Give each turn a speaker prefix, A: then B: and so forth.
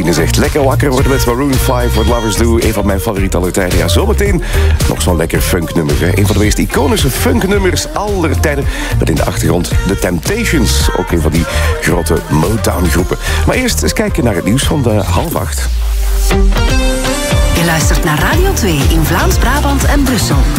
A: Tine zegt lekker wakker worden met Maroon 5, What Lovers Do. Een van mijn favoriete aller tijden. Ja, zometeen nog zo'n lekker funknummer. Hè. Een van de meest iconische funknummers aller tijden. Met in de achtergrond The Temptations. Ook een van die grote Motown-groepen. Maar eerst eens kijken naar het nieuws van de 7:30.
B: Je luistert naar Radio 2 in Vlaams-Brabant en Brussel.